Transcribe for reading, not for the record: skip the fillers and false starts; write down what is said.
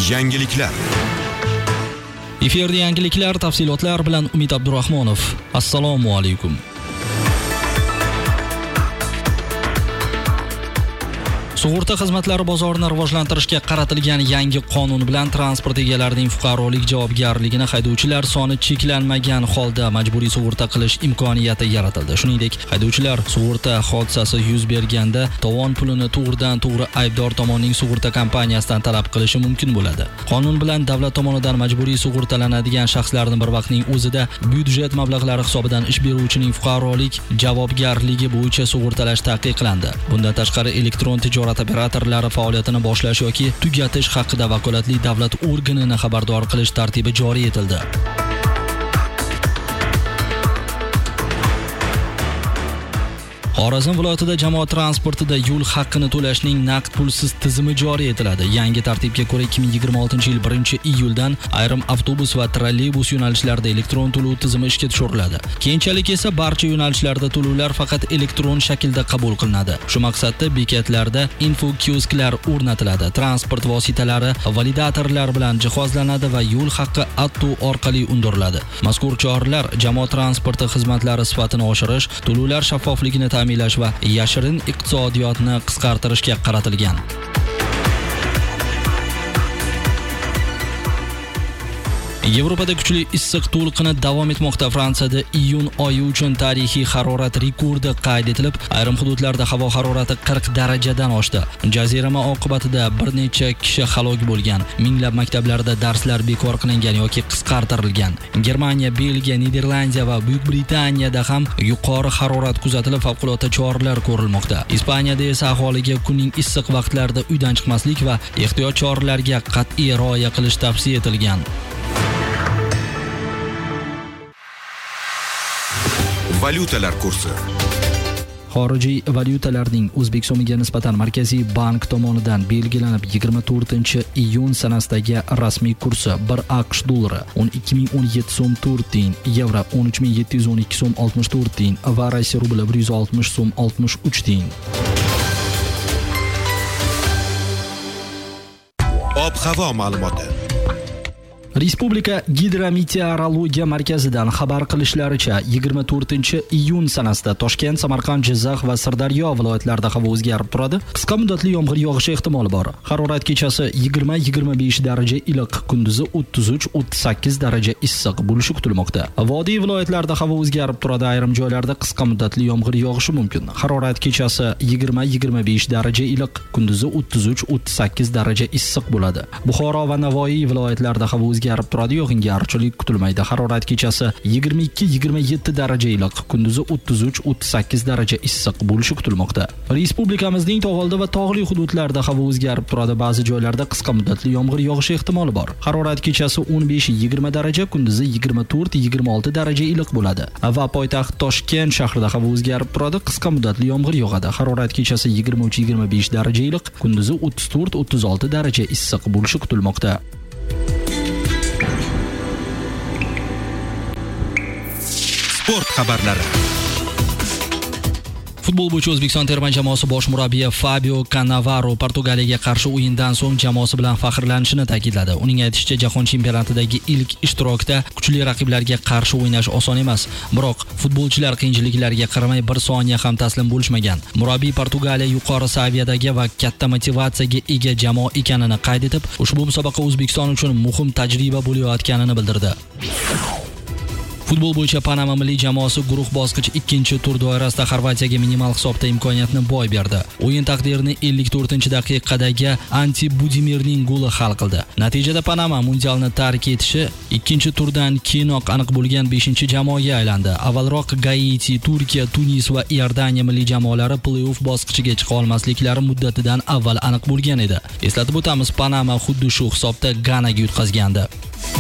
Yangiliklar. Efirda yangiliklar tafsilotlar bilan Umid Abdurahmonov. Assalomu alaykum. Sug'urta xizmatlari bozorini rivojlantirishga qaratilgan yangi qonun bilan transport egalarining fuqarolik javobgarligini haydovchilar soni cheklanmagan holda majburiy sug'urta qilish imkoniyati yaratildi. Shuningdek, haydovchilar sug'urta hodisasi yuz berganda tovon pulini to'g'ridan-to'g'ri aybdor tomonning sug'urta kompaniyasidan talab qilishi mumkin bo'ladi. Qonun bilan davlat tomonidan majburiy sug'urtalanadigan shaxslarning bir vaqtning o'zida byudjet mablag'lari hisobidan ish beruvchining fuqarolik javobgarligi bo'yicha sug'urtalash taqiqlandi. Bundan tashqari elektron tijorat operatorlari faoliyatini boshlash yoki tugatish haqida vakolatli davlat organini xabardor qilish tartibi joriy etildi. Xorazm viloyatida jamoat transportida yo'l haqqini to'lashning naqd pulsiz tizimi joriy etiladi. Yangi tartibga ko'ra 2026-yil 1-iyuldan ayrim avtobus va trolleybus yo'nalishlarida elektron to'lov tizimi ishga tushiriladi. Keyinchalik esa barcha yo'nalishlarda to'lovlar faqat elektron shaklda qabul qilinadi. Shu maqsadda bekatlarda infokiosklar o'rnatiladi. Transport vositalari validatorlar bilan jihozlanadi va yo'l haqqi Atto orqali undiriladi. Mazkur choralar jamoat transporti xizmatlari sifatini oshirish, to'lovlar shaffofligini ta'minlash va yashirin iqtisodiyotni qisqartirishga qaratilgan. Yevropada kuchli issiq to'lqini davom etmoqda. Fransiyada iyun oyi uchun tarixiy harorat rekordi qayd etilib, ayrim hududlarda havo harorati 40 darajadan oshdi. Jazirama oqibatida bir necha kishi halok bo'lgan. Minglab maktablarda darslar bekor qilingan yoki qisqartirilgan. Germaniya, Belgiya, Niderlandiya va Buyuk Britaniyada ham yuqori harorat kuzatilib, favqulodda choralar ko'rilmoqda. Ispaniyada esa aholiga kunning issiq vaqtlarida uydan chiqmaslik va ehtiyot choralariga qat'iy rioya qilish tavsiya etilgan. Valyutalar kursi. Xorijiy valyutalarning O'zbek so'miga nisbatan Markaziy bank tomonidan belgilanib 24-iyun sanasidagi rasmiy kursi 1 AQSh dollari 12.017 so'm 4 tiyin, yevro 13.712 so'm 64 tiyin va Rossiya rubli 160 so'm 63 tiyin. Ob-havo ma'lumoti. Respublika Gidrometeorologiya markazidan xabar qilishlaricha 24-iyun sanasida Toshkent, Samarqand, Jizzax va Sirdaryo viloyatlarida havo o'zgarib turadi. Qisqa muddatli yomg'ir yog'ishi ehtimoli bor. Harorat kechasi 20-25 daraja iliq, kunduzi 33-38 daraja issiq bo'lishi kutilmoqda. Vodiy viloyatlarida havo o'zgarib turadi. Ayrim joylarda qisqa muddatli yomg'ir yog'ishi mumkin. Harorat kechasi 20-25 daraja iliq, kunduzi 33-38 daraja issiq bo'ladi. Buxoro va Navoiy viloyatlarida havo o'zgarib turadi, yog'ingarchilik kutilmaydi. Harorat kechasi 22-27 daraja iliq, kunduzi 33-38 daraja issiq bo'lishi kutilmoqda. Respublikamizning tog'oldi va tog'li hududlarida havo o'zgarib turadi. Ba'zi joylarda qisqa muddatli yomg'ir yog'ishi ehtimoli bor. Harorat kechasi 15-20 daraja, kunduzi 24-26 daraja iliq bo'ladi. Va poytaxt Toshkent shahrida havo o'zgarib turadi. Qisqa muddatli yomg'ir yog'adi. Harorat kechasi 23-25 daraja iliq, kunduzi 34-36 daraja issiq bo'lishi kutilmoqda. Sport xabarlari. Futbol bo'yicha O'zbekiston terma jamoasi bosh murabbiyi Fabio Cannavaro Portugaliyaga qarshi o'yindan so'ng jamoasi bilan faxrlanishini ta'kidladi. Uning aytishicha, jahon chempionatidagi ilk ishtirokda kuchli raqiblarga qarshi o'ynash oson emas, biroq futbolchilar qiyinchiliklarga qaramay bir soniya ham taslim bo'lishmagan. Murabbiy Portugaliya yuqori saviyadagi va katta motivatsiyaga ega jamoa ekanini qayd etib, ushbu musobaqa O'zbekiston uchun muhim tajriba bo'layotganini bildirdi. Futbol bo'yicha Panama milliy jamoasi guruh bosqich 2-tur doirasida Xorvatiyaga minimal hisobda imkoniyatni boy berdi. O'yin taqdirini 54-daqiqadagi Anti Budimirning goli hal qildi. Natijada Panama mundialni tark etishi 2-turdan keyinoq aniq bo'lgan 5-jamoaga aylandi. Avvalroq Gaiti, Turkiya, Tunis va Iordaniya milliy jamoalari play-off bosqichiga chiqa olmasliklari muddatidan avval aniq bo'lgan edi. Eslatib o'tamiz, Panama xuddi shu hisobda Ganaga yutqazgandi.